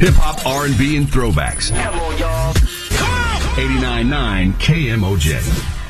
Hip-hop, R&B, and throwbacks. Come on, y'all. 89.9 KMOJ.